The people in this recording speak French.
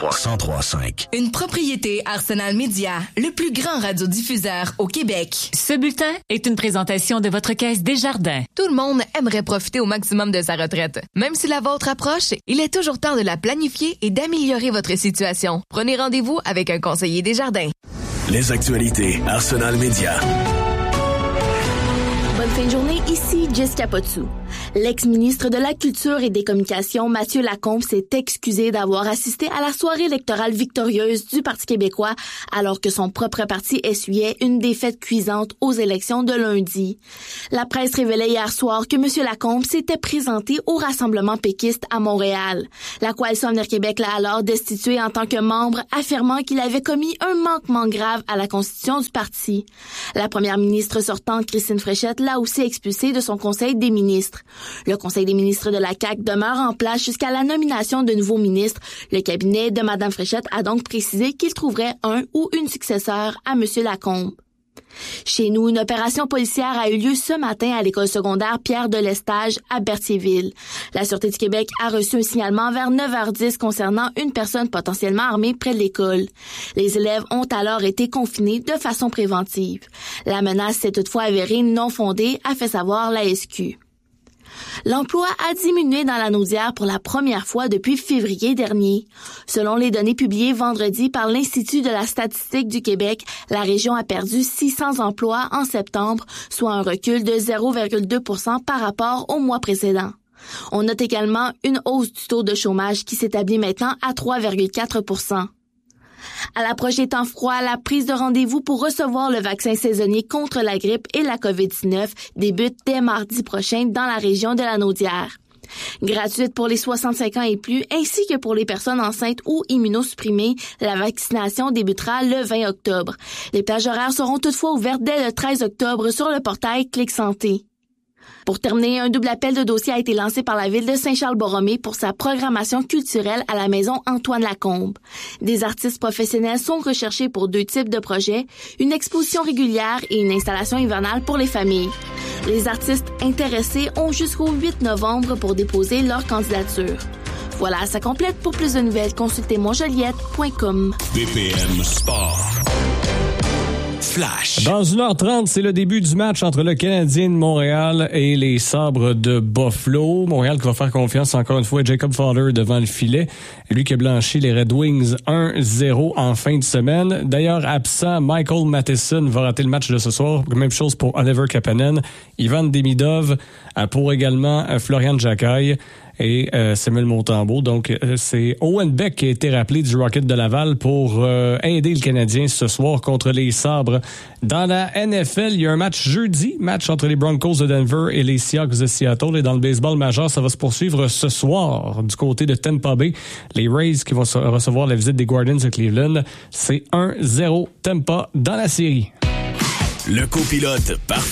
103.5. Une propriété Arsenal Média, le plus grand radiodiffuseur au Québec. Ce bulletin est une présentation de votre Caisse Desjardins. Tout le monde aimerait profiter au maximum de sa retraite. Même si la vôtre approche, il est toujours temps de la planifier et d'améliorer votre situation. Prenez rendez-vous avec un conseiller Desjardins. Les actualités Arsenal Média. Bonne fin de journée, ici Jessica Potsou. L'ex-ministre de la Culture et des Communications, Mathieu Lacombe, s'est excusé d'avoir assisté à la soirée électorale victorieuse du Parti québécois alors que son propre parti essuyait une défaite cuisante aux élections de lundi. La presse révélait hier soir que M. Lacombe s'était présenté au rassemblement péquiste à Montréal. La Coalition Avenir Québec l'a alors destitué en tant que membre, affirmant qu'il avait commis un manquement grave à la constitution du parti. La première ministre sortante, Christine Fréchette, l'a aussi expulsé de son conseil des ministres. Le conseil des ministres de la CAQ demeure en place jusqu'à la nomination de nouveaux ministres. Le cabinet de Mme Fréchette a donc précisé qu'il trouverait un ou une successeur à M. Lacombe. Chez nous, une opération policière a eu lieu ce matin à l'école secondaire Pierre de Lestage à Berthierville. La Sûreté du Québec a reçu un signalement vers 9h10 concernant une personne potentiellement armée près de l'école. Les élèves ont alors été confinés de façon préventive. La menace s'est toutefois avérée non fondée, a fait savoir la SQ. L'emploi a diminué dans la Naudière pour la première fois depuis février dernier. Selon les données publiées vendredi par l'Institut de la statistique du Québec, la région a perdu 600 emplois en septembre, soit un recul de 0,2% par rapport au mois précédent. On note également une hausse du taux de chômage qui s'établit maintenant à 3,4%. À l'approche des temps froids, la prise de rendez-vous pour recevoir le vaccin saisonnier contre la grippe et la COVID-19 débute dès mardi prochain dans la région de la Naudière. Gratuite pour les 65 ans et plus, ainsi que pour les personnes enceintes ou immunosupprimées, la vaccination débutera le 20 octobre. Les plages horaires seront toutefois ouvertes dès le 13 octobre sur le portail Clic Santé. Pour terminer, un double appel de dossier a été lancé par la ville de Saint-Charles-Borromée pour sa programmation culturelle à la maison Antoine Lacombe. Des artistes professionnels sont recherchés pour 2 types de projets, une exposition régulière et une installation hivernale pour les familles. Les artistes intéressés ont jusqu'au 8 novembre pour déposer leur candidature. Voilà, ça complète. Pour plus de nouvelles, consultez monjoliette.com. BPM Sport. Flash. Dans 1h30, c'est le début du match entre le Canadien de Montréal et les Sabres de Buffalo. Montréal qui va faire confiance encore une fois à Jacob Fowler devant le filet. Lui qui a blanchi les Red Wings 1-0 en fin de semaine. D'ailleurs, absent, Michael Matheson va rater le match de ce soir. Même chose pour Oliver Kapanen. Ivan Demidov pour également Florian Jacquet et Samuel Montembeault. Donc, c'est Owen Beck qui a été rappelé du Rocket de Laval pour aider le Canadien ce soir contre les Sabres. Dans la NFL, il y a un match jeudi, match entre les Broncos de Denver et les Seahawks de Seattle. Et dans le baseball majeur, ça va se poursuivre ce soir du côté de Tampa Bay. Les Rays qui vont recevoir la visite des Guardians de Cleveland. C'est 1-0 Tampa dans la série. Le copilote parfait.